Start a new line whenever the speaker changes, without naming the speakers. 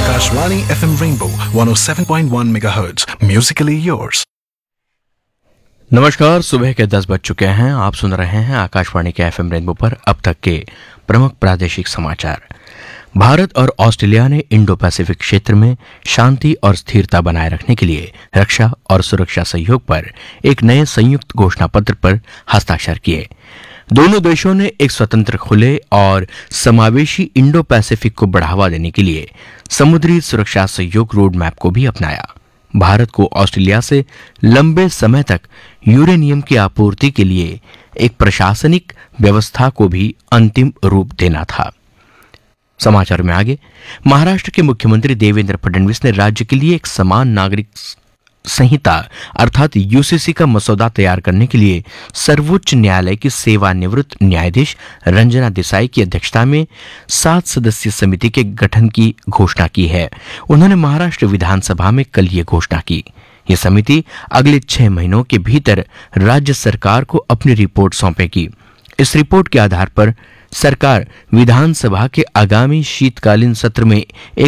Akashvani FM Rainbow 107.1 MHz. Musically yours.
नमस्कार, सुबह के 10 बज चुके हैं। आप सुन रहे हैं आकाशवाणी के एफएम रेनबो पर अब तक के प्रमुख प्रादेशिक समाचार। भारत और ऑस्ट्रेलिया ने इंडो पैसिफिक क्षेत्र में शांति और स्थिरता बनाए रखने के लिए रक्षा और सुरक्षा सहयोग पर एक नए संयुक्त घोषणा पत्र पर हस्ताक्षर किए। दोनों देशों ने एक स्वतंत्र, खुले और समावेशी इंडो पैसिफिक को बढ़ावा देने के लिए समुद्री सुरक्षा सहयोग रोड मैप को भी अपनाया। भारत को ऑस्ट्रेलिया से लंबे समय तक यूरेनियम की आपूर्ति के लिए एक प्रशासनिक व्यवस्था को भी अंतिम रूप देना था। समाचार में आगे, महाराष्ट्र के मुख्यमंत्री देवेंद्र फडणवीस ने राज्य के लिए एक समान नागरिक संहिता अर्थात यूसीसी का मसौदा तैयार करने के लिए सर्वोच्च न्यायालय की सेवानिवृत्त न्यायाधीश रंजना देसाई की अध्यक्षता में 7 सदस्यीय समिति के गठन की घोषणा की है। उन्होंने महाराष्ट्र विधानसभा में कल ये घोषणा की। यह समिति अगले 6 महीनों के भीतर राज्य सरकार को अपनी रिपोर्ट सौंपेगी। इस रिपोर्ट के आधार पर सरकार विधानसभा के आगामी शीतकालीन सत्र में एक